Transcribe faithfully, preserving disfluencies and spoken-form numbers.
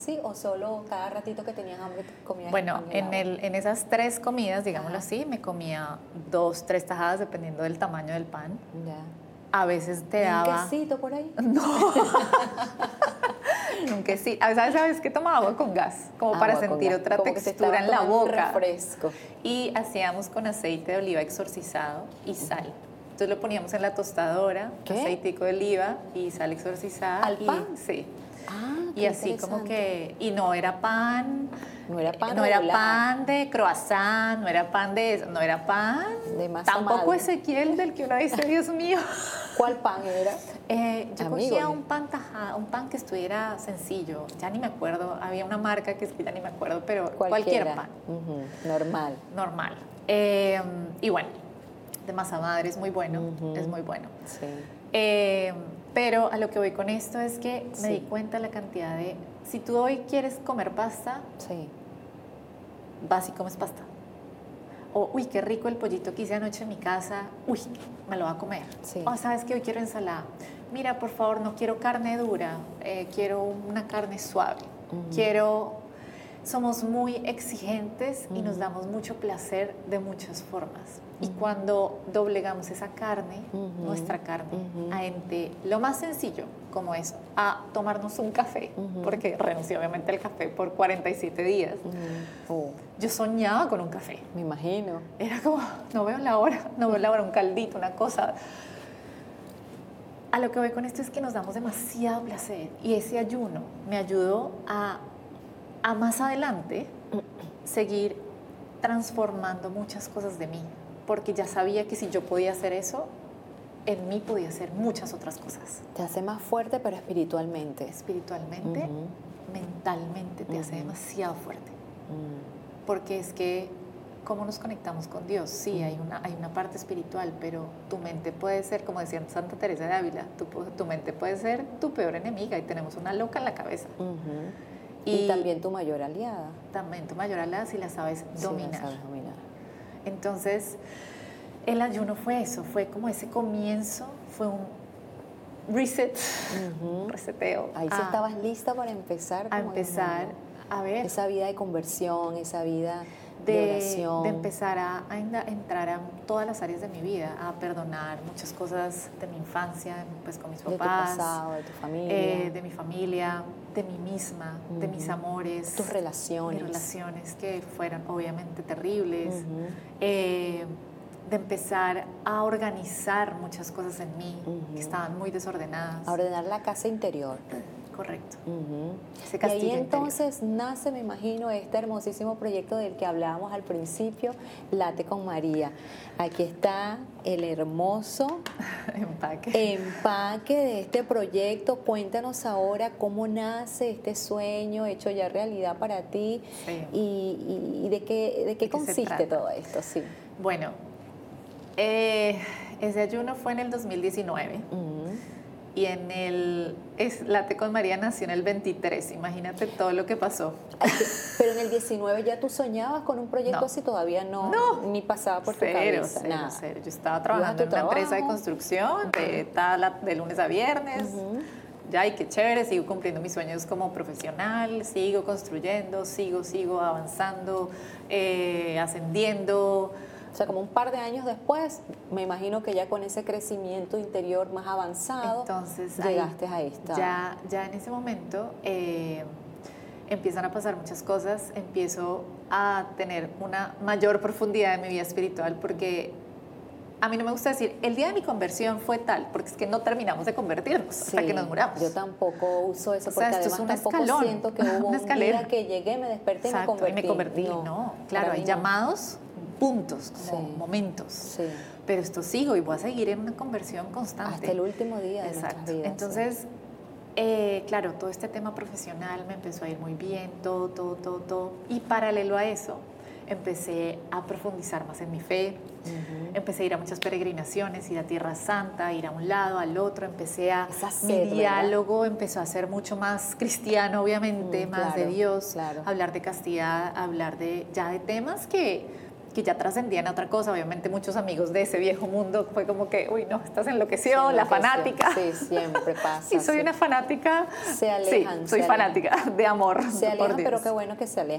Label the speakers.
Speaker 1: ¿Sí? ¿O solo cada ratito que tenías hambre comías
Speaker 2: Bueno,
Speaker 1: pan y
Speaker 2: en,
Speaker 1: agua?
Speaker 2: el, en esas tres comidas, digámoslo
Speaker 1: Ajá.
Speaker 2: así, me comía dos, tres tajadas dependiendo del tamaño del pan.
Speaker 1: Ya.
Speaker 2: A veces te
Speaker 1: ¿Y un
Speaker 2: daba...
Speaker 1: quesito por ahí?
Speaker 2: No, nunca sí. A veces, ¿sabes qué? Tomaba agua con gas, como para
Speaker 1: Agua con
Speaker 2: sentir
Speaker 1: gas,
Speaker 2: otra
Speaker 1: como que te
Speaker 2: textura
Speaker 1: estabas
Speaker 2: en la
Speaker 1: tomando un
Speaker 2: boca.
Speaker 1: refresco.
Speaker 2: Y hacíamos con aceite de oliva exorcizado y sal. Entonces lo poníamos en la tostadora,
Speaker 1: ¿Qué?
Speaker 2: aceitico de oliva y sal exorcizada.
Speaker 1: ¿Al
Speaker 2: y,
Speaker 1: pan?
Speaker 2: Sí.
Speaker 1: Ah,
Speaker 2: Y
Speaker 1: qué
Speaker 2: así como
Speaker 1: interesante.
Speaker 2: que, y no era pan,
Speaker 1: No era pan
Speaker 2: no era
Speaker 1: regular.
Speaker 2: pan de croissant, no era pan de eso, no era pan,
Speaker 1: De masa
Speaker 2: tampoco
Speaker 1: madre.
Speaker 2: Ezequiel del que uno dice, Dios mío.
Speaker 1: ¿Cuál pan era?
Speaker 2: Eh, yo
Speaker 1: Amigo,
Speaker 2: cogía
Speaker 1: ¿eh?
Speaker 2: un pan tajado, un pan que estuviera sencillo, ya ni me acuerdo, había una marca que es que ya ni me acuerdo, pero cualquier
Speaker 1: Cualquiera.
Speaker 2: pan,
Speaker 1: Ujú, normal.
Speaker 2: normal. Eh, y bueno, de masa madre es muy bueno,
Speaker 1: Ujú.
Speaker 2: es muy bueno.
Speaker 1: Sí.
Speaker 2: Eh, pero a lo que voy con esto es que me
Speaker 1: Sí.
Speaker 2: di cuenta la cantidad de... Si tú hoy quieres comer pasta,
Speaker 1: Sí.
Speaker 2: vas y comes pasta. O, uy, qué rico el pollito que hice anoche en mi casa, uy, me lo va a comer.
Speaker 1: Sí.
Speaker 2: O, ¿sabes qué? Hoy quiero ensalada. Mira, por favor, no quiero carne dura, eh, quiero una carne suave.
Speaker 1: Ujú.
Speaker 2: Quiero... Somos muy exigentes y nos
Speaker 1: Ujú.
Speaker 2: damos mucho placer de muchas formas. Y
Speaker 1: Ujú.
Speaker 2: cuando doblegamos esa carne,
Speaker 1: Ujú.
Speaker 2: nuestra carne,
Speaker 1: Ujú.
Speaker 2: a entre lo más sencillo, como es, a tomarnos un café,
Speaker 1: Ujú.
Speaker 2: porque renuncié obviamente al café por cuarenta y siete días.
Speaker 1: Ujú. Oh,
Speaker 2: Yo soñaba con un café.
Speaker 1: me imagino.
Speaker 2: Era como, no veo la hora, no veo la hora, un caldito, una cosa. A lo que voy con esto es que nos damos demasiado placer y ese ayuno me ayudó a, a más adelante seguir transformando muchas cosas de mí, porque ya sabía que si yo podía hacer eso, en mí podía hacer muchas otras cosas.
Speaker 1: Te hace más fuerte, pero espiritualmente.
Speaker 2: Espiritualmente,
Speaker 1: Ujú.
Speaker 2: mentalmente te hace
Speaker 1: Ujú.
Speaker 2: demasiado fuerte,
Speaker 1: Mm.
Speaker 2: porque es que cómo nos conectamos con Dios. Sí, hay una, hay una parte espiritual, pero tu mente puede ser, como decía Santa Teresa de Ávila, tu, tu mente puede ser tu peor enemiga y tenemos una loca en la cabeza.
Speaker 1: Ujú.
Speaker 2: Y,
Speaker 1: Y también tu mayor aliada.
Speaker 2: también tu mayor aliada si la sabes
Speaker 1: Sí,
Speaker 2: dominar.
Speaker 1: la sabes dominar.
Speaker 2: Entonces, el ayuno fue eso, fue como ese comienzo, fue un reset,
Speaker 1: Ujú.
Speaker 2: un reseteo.
Speaker 1: Ahí sí
Speaker 2: a,
Speaker 1: estabas lista para empezar.
Speaker 2: a
Speaker 1: como
Speaker 2: empezar
Speaker 1: dijimos,
Speaker 2: a ver,
Speaker 1: esa vida de conversión, esa vida de,
Speaker 2: de,
Speaker 1: oración.
Speaker 2: de empezar a, a inda- entrar a todas las áreas de mi vida, a perdonar muchas cosas de mi infancia, pues con mis
Speaker 1: de tu
Speaker 2: papás,
Speaker 1: pasado, de tu familia.
Speaker 2: eh, de mi familia, de mí misma, de mis
Speaker 1: Ujú.
Speaker 2: amores,
Speaker 1: Tus relaciones.
Speaker 2: mis relaciones que fueron obviamente terribles,
Speaker 1: Ujú.
Speaker 2: eh, de empezar a organizar muchas cosas en mí
Speaker 1: Ujú.
Speaker 2: que estaban muy desordenadas.
Speaker 1: A ordenar la casa interior.
Speaker 2: Correcto.
Speaker 1: Ujú.
Speaker 2: Ese
Speaker 1: Y
Speaker 2: castillo
Speaker 1: ahí
Speaker 2: interior.
Speaker 1: entonces nace, me imagino, este hermosísimo proyecto del que hablábamos al principio, Late con María. Aquí está el hermoso
Speaker 2: Empaque.
Speaker 1: empaque de este proyecto. Cuéntanos ahora cómo nace este sueño hecho ya realidad para ti.
Speaker 2: Sí.
Speaker 1: y, y- y de qué, de qué
Speaker 2: qué se
Speaker 1: consiste
Speaker 2: trata?
Speaker 1: todo esto. Sí.
Speaker 2: Bueno, eh, ese ayuno fue en el dos mil diecinueve.
Speaker 1: Ujú.
Speaker 2: Y en el es, Late con María nació en el veintitrés. Imagínate todo lo que pasó.
Speaker 1: Pero en el diecinueve ya tú soñabas con un proyecto
Speaker 2: No.
Speaker 1: así, todavía no,
Speaker 2: No.
Speaker 1: ni pasaba por tu
Speaker 2: Cero,
Speaker 1: cabeza,
Speaker 2: cero,
Speaker 1: nada.
Speaker 2: cero. Yo estaba
Speaker 1: Ibas
Speaker 2: trabajando
Speaker 1: a
Speaker 2: en
Speaker 1: tu
Speaker 2: una empresa de
Speaker 1: trabajo.
Speaker 2: construcción de, tal, de lunes a viernes.
Speaker 1: Ujú.
Speaker 2: Ya, y qué chévere, sigo cumpliendo mis sueños como profesional, sigo construyendo, sigo, sigo avanzando, eh, ascendiendo.
Speaker 1: O sea, como un par de años después, me imagino que ya con ese crecimiento interior más avanzado,
Speaker 2: Entonces, ahí
Speaker 1: llegaste a esta.
Speaker 2: Ya, ya en ese momento eh, empiezan a pasar muchas cosas, empiezo a tener una mayor profundidad en mi vida espiritual, porque a mí no me gusta decir, el día de mi conversión fue tal, porque es que no terminamos de convertirnos hasta
Speaker 1: Sí,
Speaker 2: que nos muramos.
Speaker 1: yo tampoco uso eso,
Speaker 2: O sea,
Speaker 1: porque
Speaker 2: esto es
Speaker 1: además
Speaker 2: un
Speaker 1: tampoco
Speaker 2: escalón,
Speaker 1: siento que hubo
Speaker 2: una
Speaker 1: un
Speaker 2: escalera.
Speaker 1: día que llegué, me desperté
Speaker 2: Exacto,
Speaker 1: y me convertí.
Speaker 2: y me convertí. No, claro,
Speaker 1: para
Speaker 2: hay
Speaker 1: mí no.
Speaker 2: llamados, puntos, como
Speaker 1: Sí.
Speaker 2: momentos.
Speaker 1: Sí.
Speaker 2: Pero esto sigo y voy a seguir en una conversión constante.
Speaker 1: Hasta el último día de
Speaker 2: Exacto.
Speaker 1: nuestras vidas.
Speaker 2: Entonces, eh, claro, todo este tema profesional me empezó a ir muy bien, todo, todo, todo, todo. Y paralelo a eso, empecé a profundizar más en mi fe.
Speaker 1: Ujú.
Speaker 2: Empecé a ir a muchas peregrinaciones, ir a Tierra Santa, ir a un lado, al otro. Empecé a...
Speaker 1: Esa sed,
Speaker 2: mi
Speaker 1: ¿verdad?
Speaker 2: diálogo empezó a ser mucho más cristiano, obviamente,
Speaker 1: Mm,
Speaker 2: más
Speaker 1: claro,
Speaker 2: de Dios.
Speaker 1: claro.
Speaker 2: Hablar de castidad, hablar de ya de temas que que ya trascendían a otra cosa. Obviamente muchos amigos de ese viejo mundo fue como que, uy, no, estás enloqueció,
Speaker 1: Se
Speaker 2: la
Speaker 1: enloqueció.
Speaker 2: fanática.
Speaker 1: Sí, siempre pasa.
Speaker 2: Y soy
Speaker 1: sí.
Speaker 2: una fanática.
Speaker 1: Se alejan.
Speaker 2: Sí, soy
Speaker 1: se
Speaker 2: fanática
Speaker 1: alejan.
Speaker 2: de amor.
Speaker 1: Se
Speaker 2: por
Speaker 1: alejan,
Speaker 2: Dios.
Speaker 1: pero qué bueno que se alejan.